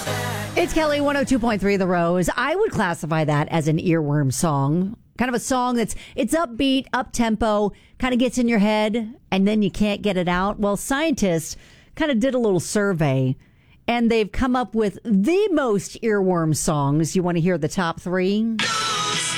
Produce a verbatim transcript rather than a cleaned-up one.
It's Kelly, one oh two point three The Rose. I would classify that as an earworm song. Kind of a song that's, it's upbeat, up-tempo, kind of gets in your head, and then you can't get it out. Well, scientists kind of did a little survey, and they've come up with the most earworm songs. You want to hear the top three?